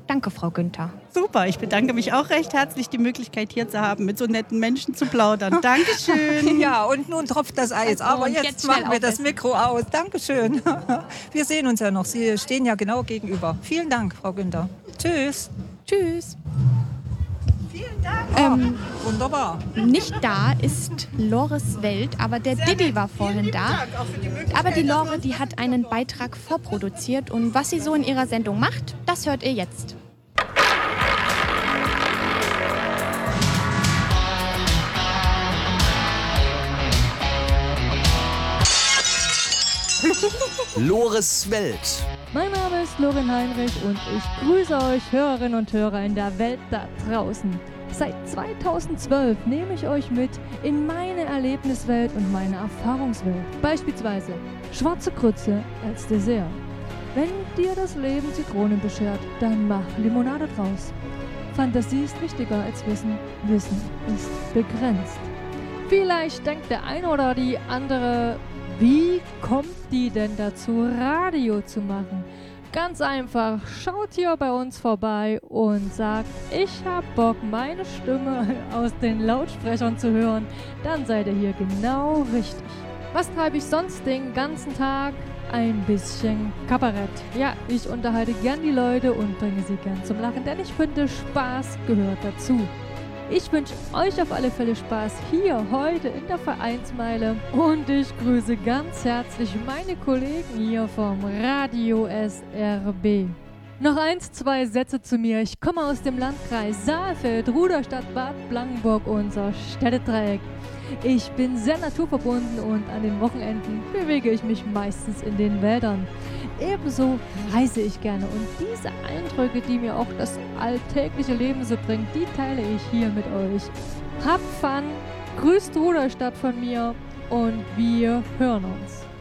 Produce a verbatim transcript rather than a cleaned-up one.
Danke, Frau Günther. Super, ich bedanke mich auch recht herzlich, die Möglichkeit hier zu haben, mit so netten Menschen zu plaudern. Dankeschön. Ja, und nun tropft das Eis, aber Und jetzt, jetzt machen schnell wir das aufessen. Mikro aus. Dankeschön. Wir sehen uns ja noch, Sie stehen ja genau gegenüber. Vielen Dank, Frau Günther. Tschüss. Tschüss. Vielen Dank. Ähm, Wunderbar. Nicht da ist Lores Welt, aber der Diddy war vorhin da. Aber die Lore, die hat einen Beitrag vorproduziert und was sie so in ihrer Sendung macht, das hört ihr jetzt. Lores Welt. Mein Name ist Lorin Heinrich und ich grüße euch Hörerinnen und Hörer in der Welt da draußen. Seit zweitausendzwölf nehme ich euch mit in meine Erlebniswelt und meine Erfahrungswelt. Beispielsweise schwarze Grütze als Dessert. Wenn dir das Leben Zitronen beschert, dann mach Limonade draus. Fantasie ist wichtiger als Wissen. Wissen ist begrenzt. Vielleicht denkt der eine oder die andere, wie kommt die denn dazu, Radio zu machen? Ganz einfach, schaut hier bei uns vorbei und sagt, ich hab Bock, meine Stimme aus den Lautsprechern zu hören. Dann seid ihr hier genau richtig. Was treibe ich sonst den ganzen Tag? Ein bisschen Kabarett. Ja, ich unterhalte gern die Leute und bringe sie gern zum Lachen, denn ich finde, Spaß gehört dazu. Ich wünsche euch auf alle Fälle Spaß hier heute in der Vereinsmeile und ich grüße ganz herzlich meine Kollegen hier vom Radio S R B. Noch eins, zwei Sätze zu mir. Ich komme aus dem Landkreis Saalfeld, Ruderstadt, Bad Blankenburg, unser Städtedreieck. Ich bin sehr naturverbunden und an den Wochenenden bewege ich mich meistens in den Wäldern. Ebenso reise ich gerne und diese Eindrücke, die mir auch das alltägliche Leben so bringt, die teile ich hier mit euch. Habt Fun, grüßt Ruderstadt von mir und wir hören uns.